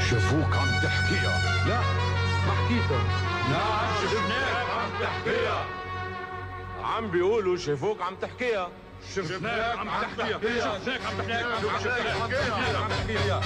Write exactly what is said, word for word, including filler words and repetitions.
شافوك عم تحكيها. لا ما حكيتها. لا شفناك عم تحكيها. عم بيقولوا شافوك عم تحكيها. شفناك عم تحكيها. شفناك عم تحكيها. شفناك عم تحكيها.